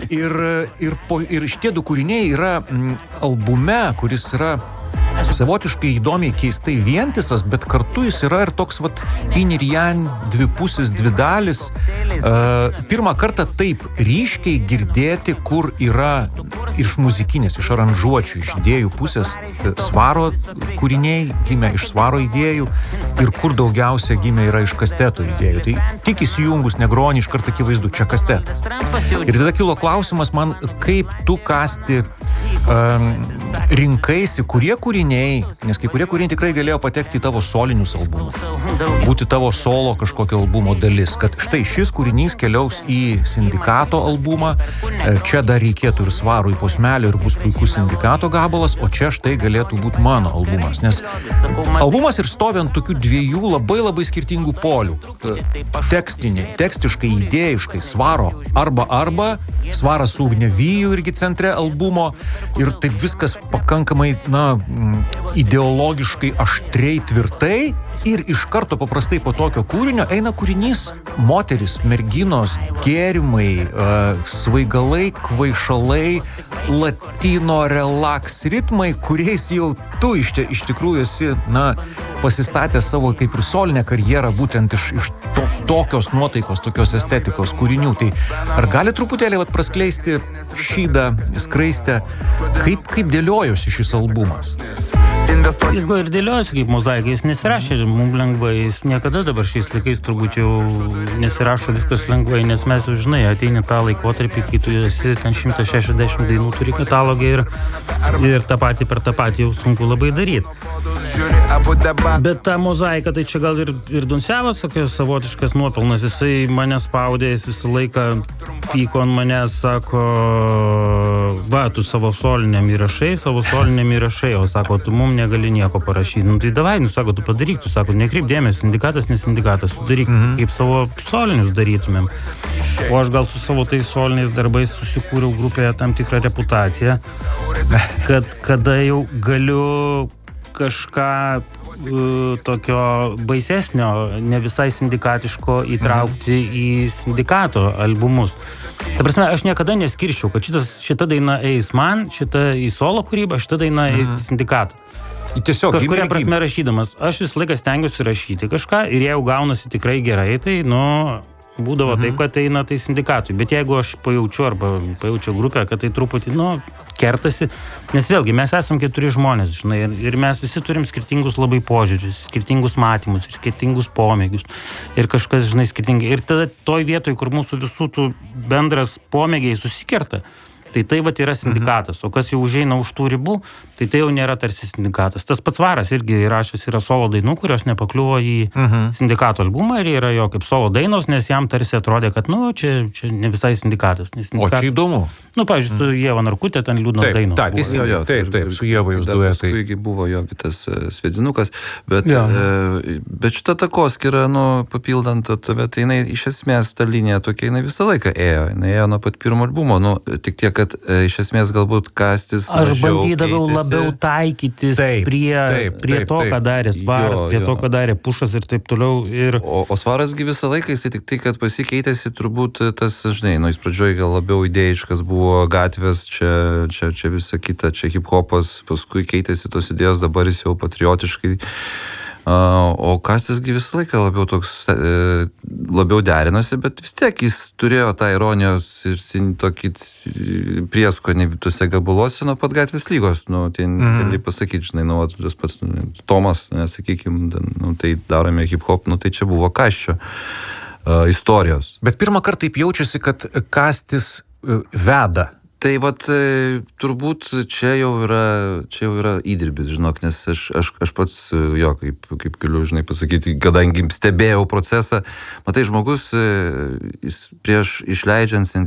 Ir šitie du kūriniai yra albume, kuris yra savotiškai įdomiai keistai vientisas, bet kartu jis yra ir toks yin ir yang, dvipusis, dvidalis. Pirmą kartą taip ryškiai girdėti, kur yra iš muzikinės, iš aranžuočių, iš idėjų pusės Svaro kūriniai gimė iš Svaro idėjų ir kur daugiausia gimė yra iš kasteto idėjų. Tai tik įsijungus Negroni iš karto akivaizdu, čia kastetas. Ir tada kilo klausimas man, kaip tu Kasti rinkaisi, kurie kūriniai, nes kai kurie kūriniai tikrai galėjo patekti į tavo solinius albumus, būti tavo solo kažkokio albumo dalis, kad štai šis kūrinys keliaus į Sindikato albumą, čia dar reikėtų ir Svarų į posmelį ir bus puikus Sindikato gabalas, o čia štai galėtų būti mano albumas, nes albumas ir stovi ant tokių dviejų labai skirtingų polių. Tekstiškai, idėjiškai Svaro arba, Svaras su Ugniaviju irgi centre albumo ir taip viskas pakankamai, ideologiškai aštriai, tvirtai ir iš karto paprastai po tokio kūrinio eina kūrinys moteris, merginos, gėrimai, svaigalai, kvaišalai, latino relaks ritmai, kuriais jau tu iš tikrųjų esi, pasistatęs savo kaip ir solinę karjerą būtent iš tokios nuotaikos, tokios estetikos kūrinių. Tai ar gali truputėlį praskleisti šydą, skraistę, kaip dėliojosi šis albumas? Jis gal ir dėliojosi kaip mozaika, jis nesirašė mums lengvai, jis niekada dabar šiais laikais turbūt jau nesirašo viskas lengvai, nes mes jau žinai, ateini tą laikotarpį, kai tu esi ten 160 dainų turi katalogą ir tą patį per tą patį jau sunku labai daryti. Bet ta mozaika, tai čia gal ir Dunsevas tokios savotiškas nuopelnas, jisai mane spaudė, jis visą laiką pyko ant manęs, sako, tu savo soliniam įrašai, o sako, tu mum negali nieko parašyti. Tai davai, sako, tu padaryk, tu sako, nekreip dėmesio, sindikatas, nesindikatas, tu daryk, kaip savo solinius darytumėm. O aš gal su savo tais soliniais darbais susikūriau grupėje tam tikrą reputaciją, kad kada jau galiu kažką tokio baisesnio, ne visai sindikatiško įtraukti į Sindikato albumus. Ta prasme, aš niekada neskirščiau, kad šita daina eis man, šita į solo kūrybą, šita daina eis į Sindikatą. Tiesiog kažkuria prasme rašydamas. Aš visą laiką stengiuosi rašyti kažką ir jeigu gaunasi tikrai gerai, tai, būdavo taip, kad eina tai Sindikatui. Bet jeigu aš pajaučiu grupę, kad tai truputį, kertasi, nes vėlgi mes esam 4 žmonės, žinai, ir mes visi turim skirtingus labai požiūrius, skirtingus matymus, skirtingus pomėgius ir kažkas, žinai, skirtingai. Ir tada toj vietoj, kur mūsų visų tų bendras pomėgiai susikerta, tai yra Sindikatas, o kas jau užeina už tų ribų, tai jau nėra tarsi Sindikatas. Tas pats Svaras irgi įrašęs yra solo dainų, kurios nepakliuvo į Sindikato albumą ir yra jo kaip solo dainos, nes jam tarsi atrodė, kad, čia ne visai Sindikatas. O čia įdomu. Pavyzdžiui, su Ieva Narkutė ten liūdnos dainos. Taip, su Ieva jūs duetai. Paskui buvo jo kitas Svedinukas, bet šita takoskyra, papildant tave, tai jinai iš esmės ta linija tokia, jinai visą laiką ėjo. Jinai ėjo nuo pat pirmo albumo, tik tiek, kad iš esmės galbūt Kastis aš bandydavau labiau taikytis prie to, ką darė Svaras, prie to, ką darė Pušas ir taip toliau. O Svarasgi visą laiką, jisai tik tai, kad pasikeitėsi turbūt tas, žinai, jis pradžioj gal labiau idėjiškas buvo, gatvės, čia visa kita, čia hip-hopas, paskui keitėsi tos idėjos, dabar jis jau patriotiškai. O Kastisgi visą laiką labiau derinosi, bet vis tiek jis turėjo tą ironijos ir tokį prieskonį tuose gabaluose nuo pat Gatvės lygos. Ten gali pasakyti, žinai, tas pats Tomas, sakykim, tai darome hip-hop, tai čia buvo Kasčio istorijos. Bet pirmą kartą taip jaučiasi, kad Kastis veda. Tai turbūt čia jau yra įdirbis, žinok, nes aš pats kaip galiu, žinai, pasakyti, kadangi stebėjau procesą, matai, žmogus, jis prieš išleidžiant